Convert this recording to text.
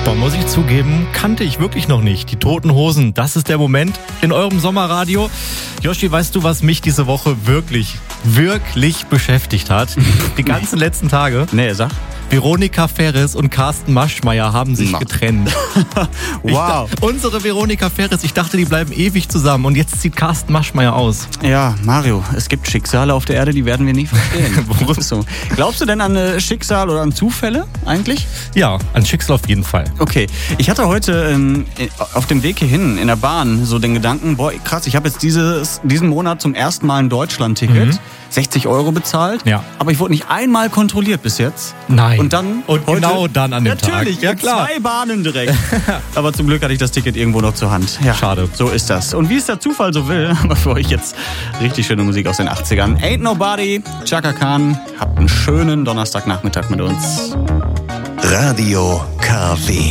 Da muss ich zugeben, kannte ich wirklich noch nicht. Die Toten Hosen, das ist der Moment in eurem Sommerradio. Yoshi, weißt du, was mich diese Woche wirklich beschäftigt hat? Die ganzen letzten Tage. Nee, sag. Veronika Ferres und Carsten Maschmeyer haben sich getrennt. Wow. Unsere Veronika Ferres, ich dachte, die bleiben ewig zusammen. Und jetzt zieht Carsten Maschmeyer aus. Ja, Mario, es gibt Schicksale auf der Erde, die werden wir nie verstehen. Warum? So. Glaubst du denn an Schicksal oder an Zufälle eigentlich? Ja, an Schicksal auf jeden Fall. Okay, ich hatte heute auf dem Weg hierhin in der Bahn so den Gedanken, boah, krass, ich habe jetzt diesen Monat zum ersten Mal ein Deutschland-Ticket, 60 € bezahlt, Ja. aber ich wurde nicht einmal kontrolliert bis jetzt. Nein. Und dann Und heute, genau dann an dem natürlich, Tag. Ja, klar. 2 Bahnen direkt. Aber zum Glück hatte ich das Ticket irgendwo noch zur Hand. Ja, Schade. So ist das. Und wie es der Zufall so will, haben wir für euch jetzt richtig schöne Musik aus den 80ern. Ain't Nobody, Chaka Khan. Habt einen schönen Donnerstagnachmittag mit uns. Radio KW.